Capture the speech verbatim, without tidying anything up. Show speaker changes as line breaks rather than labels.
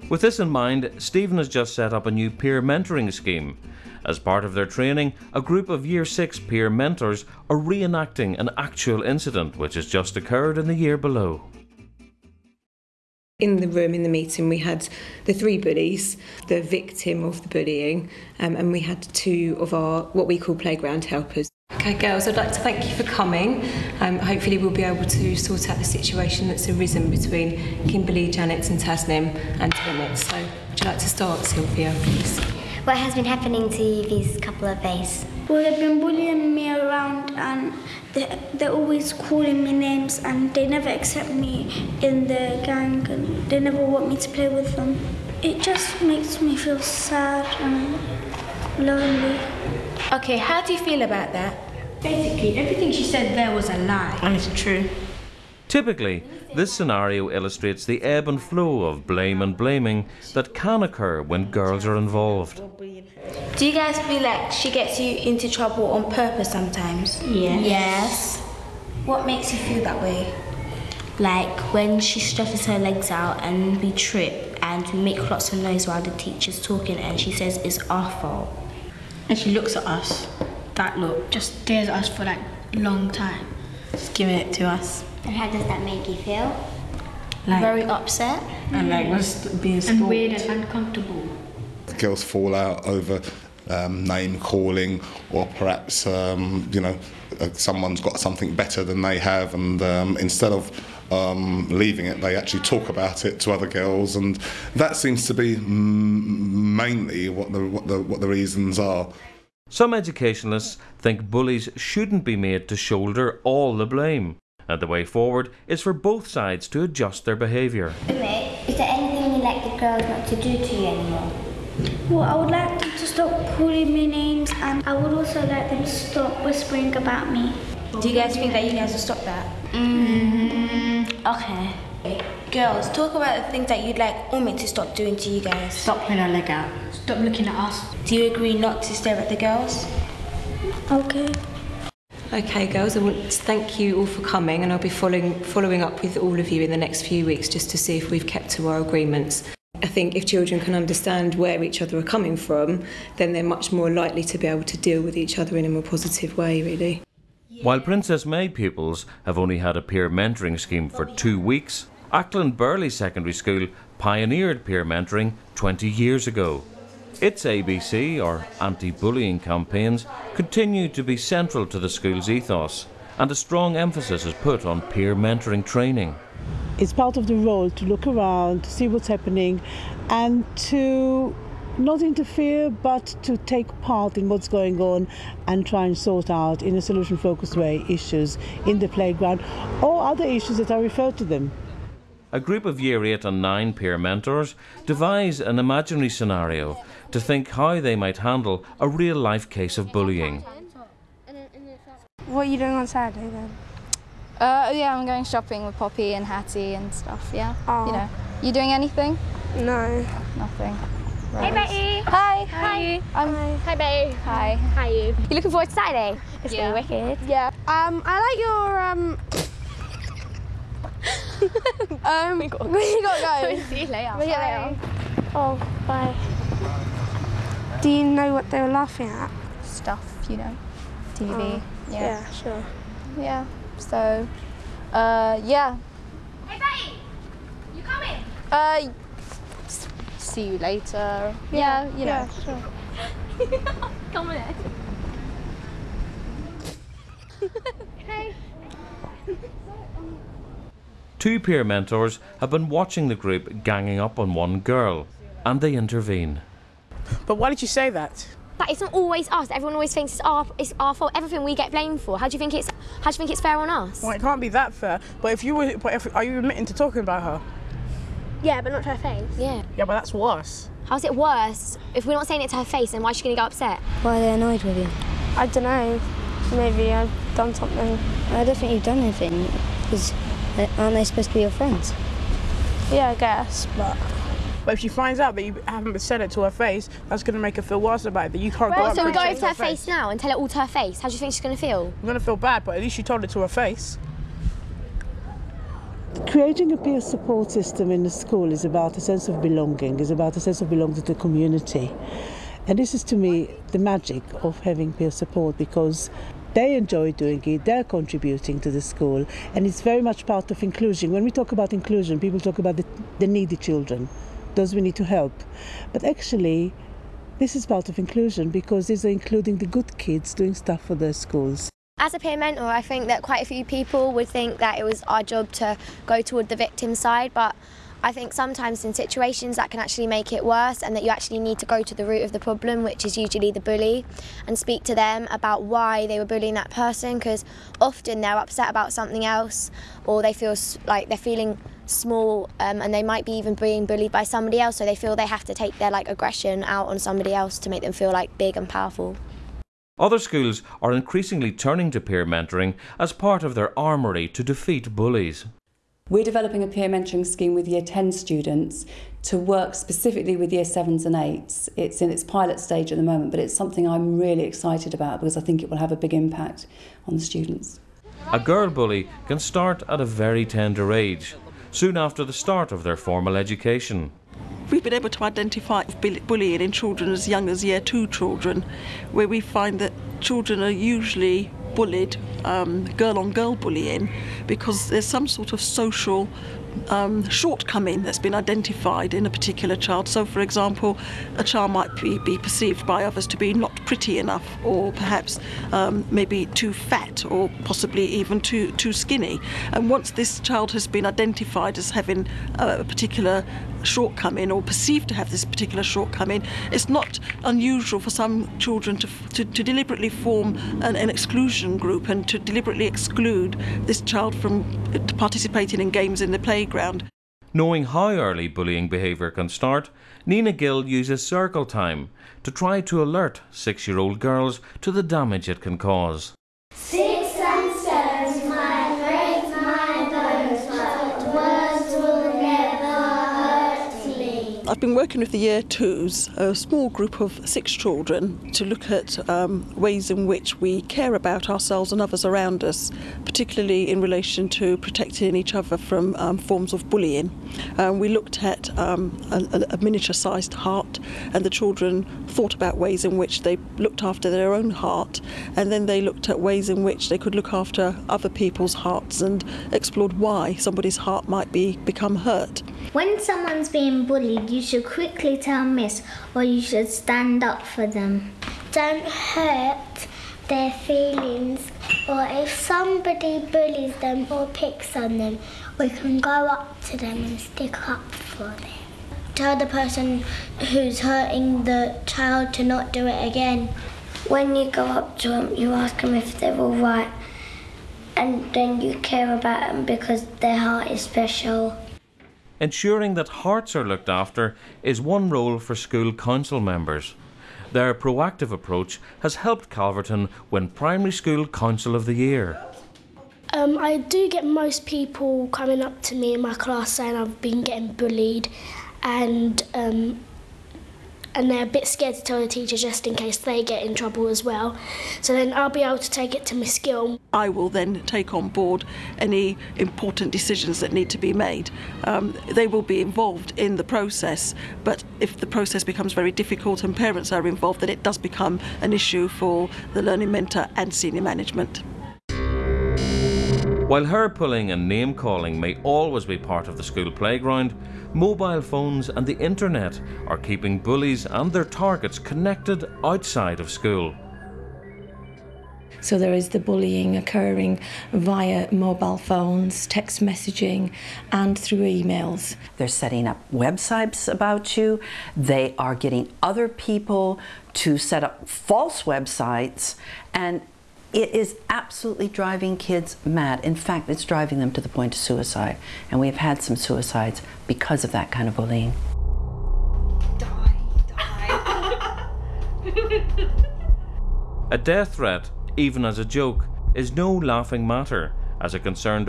With this in mind, Stephen has just set up a new peer mentoring scheme. As part of their training, a group of Year six peer mentors are reenacting an actual incident which has just occurred in the year below.
In the room, in the meeting, we had the three bullies, the victim of the bullying, um, and we had two of our, what we call playground helpers. Okay, girls, I'd like to thank you for coming. Um, hopefully we'll be able to sort out the situation that's arisen between Kimberly, Janet and Tasnim and Emmett. So would you like to start, Sylvia, please?
What has been happening to you these couple of days?
Well, they've been bullying me around and they're, they're always calling me names and they never accept me in the gang and they never want me to play with them. It just makes me feel sad and lonely.
Okay, how do you feel about that?
Basically, everything she said there was a lie.
And it's true.
Typically, this scenario illustrates the ebb and flow of blame and blaming that can occur when girls are involved.
Do you guys feel like she gets you into trouble on purpose sometimes?
Yes.
Yes. What makes you feel that way?
Like when she stretches her legs out and we trip and we make lots of noise while the teacher's talking and she says it's our fault.
And she looks at us, that look, just stares at us for like a long time. Just giving it to us.
And how does that make you feel?
Like, very upset.
And like was being stalked. And weird and uncomfortable.
Girls fall out over um, name calling, or perhaps um, you know uh, someone's got something better than they have, and um, instead of um, leaving it, they actually talk about it to other girls, and that seems to be m mainly what the what the what the reasons are.
Some educationalists think bullies shouldn't be made to shoulder all the blame, and the way forward is for both sides to adjust their behaviour.
Is there anything you'd like the girls not to do to you anymore?
Well, I would like them to stop calling me names and I would also like them to stop whispering about me.
Do you guys think that you guys will stop that?
Mm, okay.
Girls, talk about the things that you'd like Umi to stop doing to you guys.
Stop putting her leg out. Stop looking at us.
Do you agree not to stare at the girls?
Okay.
Okay, girls, I want to thank you all for coming, and I'll be following, following up with all of you in the next few weeks just to see if we've kept to our agreements. I think if children can understand where each other are coming from, then they're much more likely to be able to deal with each other in a more positive way, really.
While Princess May pupils have only had a peer mentoring scheme for two weeks, Ackland Burley Secondary School pioneered peer mentoring twenty years ago. Its A B C, or anti-bullying campaigns, continue to be central to the school's ethos, and a strong emphasis is put on peer mentoring training.
It's part of the role to look around, to see what's happening, and to not interfere, but to take part in what's going on and try and sort out, in a solution-focused way, issues in the playground or other issues that are referred to them.
A group of Year eight and nine peer mentors devise an imaginary scenario to think how they might handle a real-life case of bullying.
What are you doing on Saturday then?
Uh, yeah, I'm going shopping with Poppy and Hattie and stuff, yeah.
Oh.
You know. You doing anything?
No.
Nothing.
Hey, Betty.
Hi.
Hi.
I'm,
Hi. Hi, Betty.
Hi.
How are you? You looking forward to Saturday? It's
Yeah.
gonna be wicked.
Yeah.
Um, I like your, um... um,
We gotta go.
we gotta go.
See you later.
See you later. Oh, bye. Do you know what they were laughing at?
Stuff, you know. T V.
Oh,
yeah.
Yeah, sure.
Yeah. So, uh, yeah.
Hey, Betty. You coming?
Uh, s- see you later. Yeah, you know.
Yeah, sure.
Come on. Hey.
Two peer mentors have been watching the group ganging up on one girl, and they intervene.
But why did you say that?
But it's not always us. Everyone always thinks it's our, it's our fault. Everything we get blamed for. How do you think it's? How do you think it's fair on us?
Well, it can't be that fair. But if you were, but if, are you admitting to talking about her?
Yeah, but not to her face.
Yeah.
Yeah, but that's worse.
How's it worse? If we're not saying it to her face, then why is she going to get upset?
Why are they annoyed with you?
I don't know. Maybe I've done something.
I don't think you've done anything, because aren't they supposed to be your friends?
Yeah, I guess, but...
But if she finds out that you haven't said it to her face, that's going to make her feel worse about it, that you can't go
Well,
up
so we
and
go
say
over
it
to her face now and tell it all to her face. How do you think she's going to feel?
I'm going to feel bad, but at least you told it to her face.
Creating a peer support system in the school is about a sense of belonging, is about a sense of belonging to the community. And this is, to me, the magic of having peer support, because they enjoy doing it, they're contributing to the school, and it's very much part of inclusion. When we talk about inclusion, people talk about the, the needy children, those we need to help. But actually, this is part of inclusion, because these are including the good kids doing stuff for their schools.
As a peer mentor, I think that quite a few people would think that it was our job to go toward the victim side, but I think sometimes in situations that can actually make it worse, and that you actually need to go to the root of the problem, which is usually the bully, and speak to them about why they were bullying that person, because often they're upset about something else, or they feel like they're feeling small, um, and they might be even being bullied by somebody else, so they feel they have to take their like aggression out on somebody else to make them feel like big and powerful.
Other schools are increasingly turning to peer mentoring as part of their armoury to defeat bullies.
We're developing a peer mentoring scheme with Year ten students to work specifically with Year sevens and eights. It's in its pilot stage at the moment, but it's something I'm really excited about because I think it will have a big impact on the students.
A girl bully can start at a very tender age, soon after the start of their formal education.
We've been able to identify bullying in children as young as Year two children, where we find that children are usually bullied, um, girl-on-girl bullying, because there's some sort of social um, shortcoming that's been identified in a particular child. So, for example, a child might be, be perceived by others to be not pretty enough, or perhaps um, maybe too fat, or possibly even too, too skinny. And once this child has been identified as having a particular shortcoming, or perceived to have this particular shortcoming, it's not unusual for some children to, to, to deliberately form an, an exclusion group and to deliberately exclude this child from participating in games in the playground.
Knowing how early bullying behaviour can start, Nina Gill uses circle time to try to alert six-year-old girls to the damage it can cause.
Sticks and stones might break my bones, but words will never hurt me.
I've been working with the Year twos, a small group of six children, to look at um, ways in which we care about ourselves and others around us, particularly in relation to protecting each other from um, forms of bullying. Um, we looked at um, a, a miniature-sized heart, and the children thought about ways in which they looked after their own heart, and then they looked at ways in which they could look after other people's hearts and explored why somebody's heart might be become hurt.
When someone's being bullied, you should quickly tell Miss, or you should stand up for them. Don't hurt their feelings, or if somebody bullies them or picks on them, we can go up to them and stick up for them. Tell the person who's hurting the child to not do it again. When you go up to them, you ask them if they're all right, and then you care about them because their heart is special.
Ensuring that hearts are looked after is one role for school council members. Their proactive approach has helped Calverton win Primary School Council of the Year.
Um, I do get most people coming up to me in my class saying I've been getting bullied, and um, and they're a bit scared to tell the teacher just in case they get in trouble as well. So then I'll be able to take it to Miss Gill.
I will then take on board any important decisions that need to be made. Um, they will be involved in the process, but if the process becomes very difficult and parents are involved, then it does become an issue for the learning mentor and senior management.
While hair pulling and name calling may always be part of the school playground, mobile phones and the internet are keeping bullies and their targets connected outside of school.
So there is the bullying occurring via mobile phones, text messaging, and through emails.
They're setting up websites about you. They are getting other people to set up false websites, and it is absolutely driving kids mad. In fact, it's driving them to the point of suicide. And we've had some suicides because of that kind of bullying.
Die, die.
A death threat, even as a joke, is no laughing matter, as a concerned